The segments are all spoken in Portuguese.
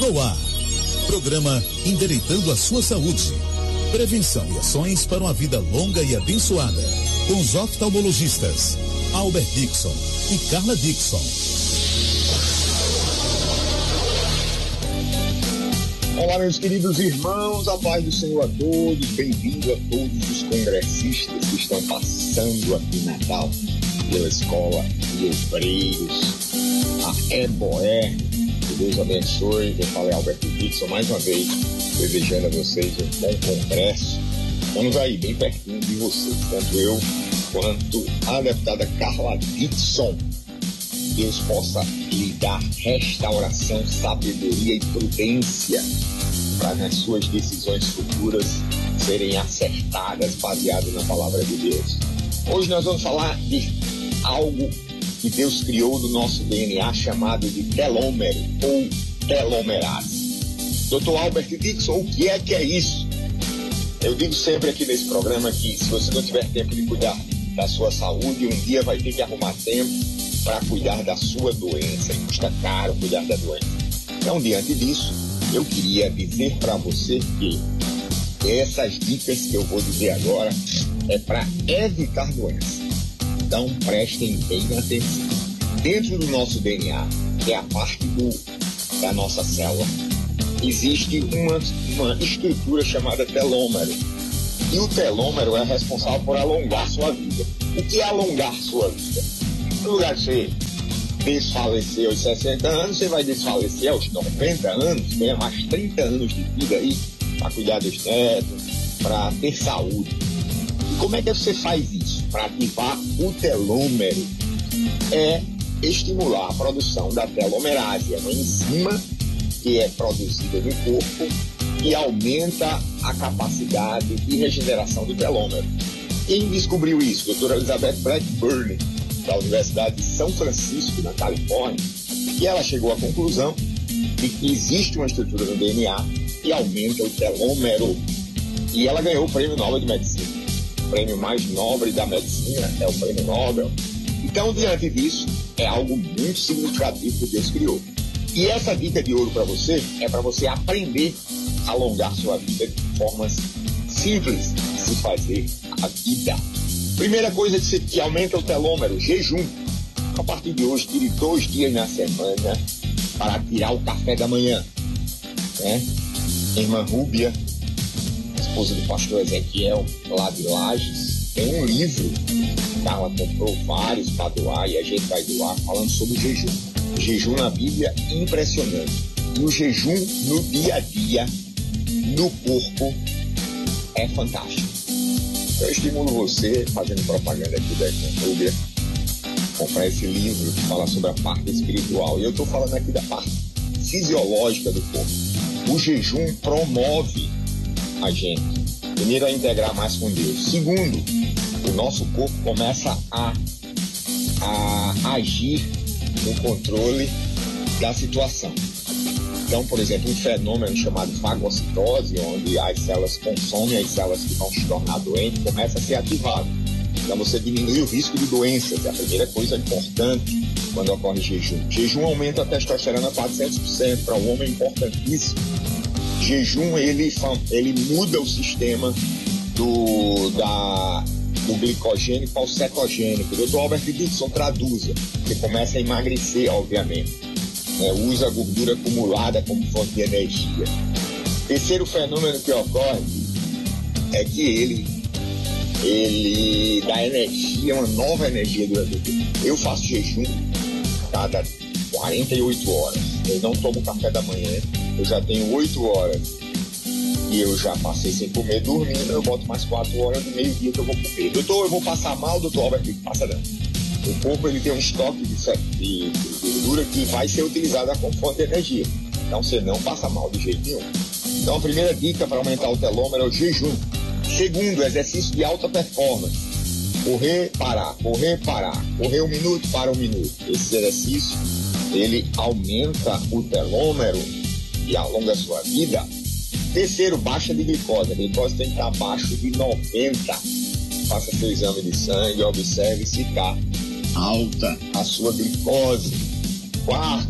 no ar. Programa Endireitando a Sua Saúde. Prevenção e ações para uma vida longa e abençoada. Com os oftalmologistas Albert Dixon e Carla Dixon. Olá, meus queridos irmãos, a paz do Senhor a todos. Bem-vindo a todos os congressistas que estão passando aqui em Natal pela Escola de Obreiros, a EBOE. Que Deus abençoe. Eu falei Albert Dixon mais uma vez, desejando a vocês um bom congresso. Estamos aí, bem pertinho de vocês, tanto eu quanto a deputada Carla Dixon. Deus possa lhe dar restauração, sabedoria e prudência para nas suas decisões futuras serem acertadas, baseadas na palavra de Deus. Hoje nós vamos falar de algo que Deus criou do nosso DNA chamado de telômero ou telomerase. Dr. Albert Dixon, o que é isso? Eu digo sempre aqui nesse programa que se você não tiver tempo de cuidar da sua saúde, um dia vai ter que arrumar tempo para cuidar da sua doença, e custa caro cuidar da doença. Então, diante disso, eu queria dizer para você que essas dicas que eu vou dizer agora é para evitar doença. Então, prestem bem atenção. Dentro do nosso DNA, que é a parte da nossa célula, existe uma estrutura chamada telômero. E o telômero é responsável por alongar sua vida. O que é alongar sua vida? No lugar de você desfalecer aos 60 anos, você vai desfalecer aos 90 anos, ganha mais 30 anos de vida aí, para cuidar dos netos, para ter saúde. E como é que você faz isso? Para ativar o telômero é estimular a produção da telomerase, é uma enzima que é produzida no corpo e aumenta a capacidade de regeneração do telômero. Quem descobriu isso? Doutora Elizabeth Blackburn, da Universidade de São Francisco, na Califórnia, e ela chegou à conclusão de que existe uma estrutura no DNA que aumenta o telômero. E ela ganhou o Prêmio Nobel de Medicina. O prêmio mais nobre da medicina é o Prêmio Nobel. Então, diante disso, é algo muito significativo que Deus criou. E essa dica de ouro para você é para você aprender a alongar sua vida de formas simples de se fazer a vida. Primeira coisa que aumenta o telômero, jejum. A partir de hoje, tire 2 dias na semana para tirar o café da manhã. Né? Irmã Rúbia, esposa do pastor Ezequiel, lá de Lages, tem um livro. Ela comprou vários para doar e a gente vai doar falando sobre o jejum. O jejum na Bíblia é impressionante. E o jejum no dia a dia, no corpo, é fantástico. Eu estimulo você, fazendo propaganda aqui da Rúbia, comprar esse livro que fala sobre a parte espiritual. E eu estou falando aqui da parte fisiológica do corpo. O jejum promove a gente, primeiro, a integrar mais com Deus. Segundo, o nosso corpo começa a agir no controle da situação. Então, por exemplo, um fenômeno chamado fagocitose, onde as células consomem as células que vão se tornar doentes, começa a ser ativado. Então, você diminui o risco de doenças. É a primeira coisa importante quando ocorre jejum. Jejum aumenta a testosterona 400%. Para o homem é importantíssimo. Jejum, ele muda o sistema do glicogênio para o cetogênico. O Dr. Albert Dixon traduza. Você começa a emagrecer, obviamente. Usa a gordura acumulada como fonte de energia. Terceiro fenômeno que ocorre é que ele dá energia, uma nova energia durante o dia. Eu faço jejum cada 48 horas. Eu não tomo café da manhã. Eu já tenho 8 horas e eu já passei sem comer, dormindo. Eu boto mais 4 horas no meio-dia que eu vou comer. Doutor, eu vou passar mal, doutor Albert? Passa não. O corpo ele tem um estoque de gordura que vai ser utilizada como fonte de energia. Então você não passa mal de jeito nenhum. Então a primeira dica para aumentar o telômero é o jejum. Segundo, exercício de alta performance. Correr, parar, correr 1 minuto, para 1 minuto. Esse exercício, ele aumenta o telômero e alonga a sua vida. Terceiro, baixa de glicose. A glicose tem que estar abaixo de 90. Faça seu exame de sangue, observe se está alta a sua glicose. Quarto,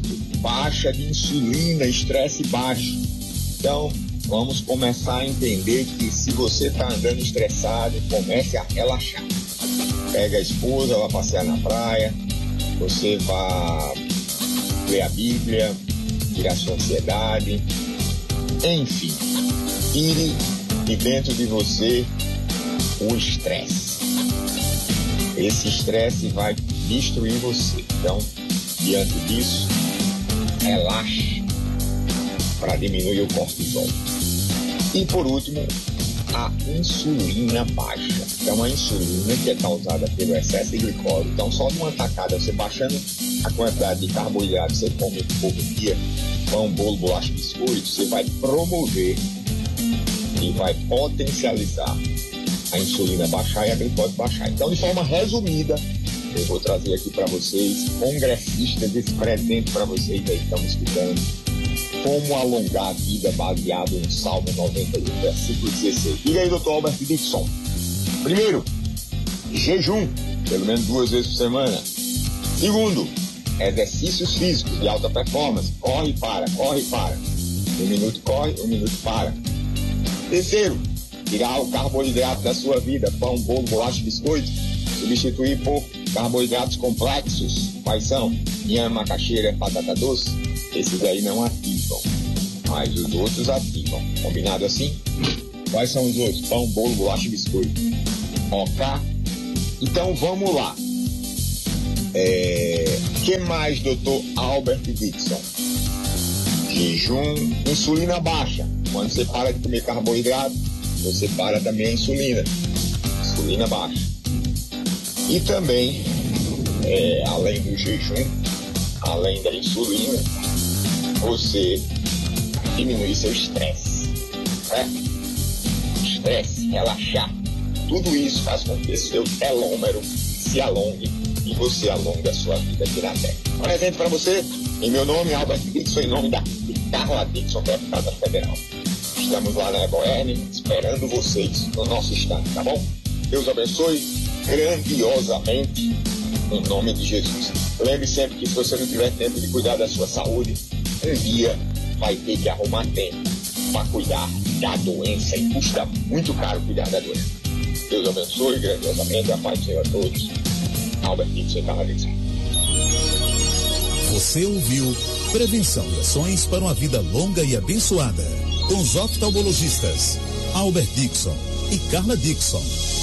baixa de insulina, estresse baixo. Então, vamos começar a entender que se você está andando estressado, comece a relaxar. Pega a esposa, vai passear na praia, você vai ler a Bíblia, tirar sua ansiedade, enfim, tire de dentro de você o estresse. Esse estresse vai destruir você. Então, diante disso, relaxe para diminuir o cortisol. E por último, a insulina baixa. Então, a insulina que é causada pelo excesso de glicose. Então, só numa tacada, você baixando a quantidade de carboidrato que você come por dia, pão, bolo, bolacha, biscoito, você vai promover e vai potencializar a insulina baixar e a glicose baixar. Então, de forma resumida, eu vou trazer aqui para vocês, congressistas, esse presente para vocês aí que estão escutando, como alongar a vida baseado no Salmo 91, versículo 16. Diga aí, Dr. Albert Dickson. Primeiro, jejum, pelo menos 2 vezes por semana. Segundo, exercícios físicos de alta performance. Corre e para, corre e para. 1 minuto corre, 1 minuto para. Terceiro, tirar o carboidrato da sua vida, pão, bolo, bolacha, biscoito, substituir por carboidratos complexos. Quais são? Inhame, macaxeira, batata doce. Esses aí não ativam, mas os outros ativam. Combinado assim? Quais são os outros? Pão, bolo, bolacha, biscoito. Ok? Então vamos lá. Que mais, Dr. Albert Dickson? Jejum, insulina baixa. Quando você para de comer carboidrato, você para também a insulina. Insulina baixa. E também, além do jejum, além da insulina, você diminui seu estresse. Estresse, relaxar. Tudo isso faz com que seu telômero se alongue e você alonga a sua vida aqui na Terra. Um presente para você, em meu nome, Albert Dickson, em nome da Carla Dickson, deputada federal. Estamos lá na Ecoerne, esperando vocês no nosso estado, tá bom? Deus abençoe grandiosamente, em nome de Jesus. Lembre sempre que se você não tiver tempo de cuidar da sua saúde, um dia vai ter que arrumar tempo para cuidar da doença e custa muito caro cuidar da doença. Deus abençoe grandiosamente, a paz do Senhor a todos. Albert Dickson e Carla Dickson. Você ouviu Prevenção e Ações para uma Vida Longa e Abençoada, com os oftalmologistas Albert Dickson e Carla Dickson.